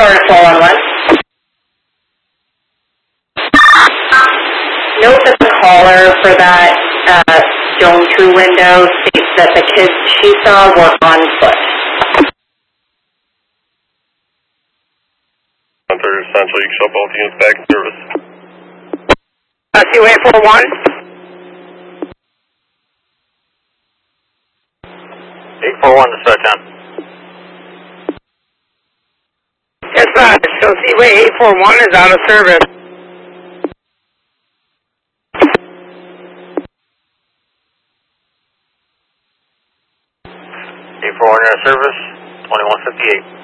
Florida 411. Note that the caller for that Zone 2 window states that the kids she saw were on foot. Central, you can show both units back in service. COA 41. 841 dispatch on. Dispatch, so COA 841 is out of service. 841 out of service, 2158.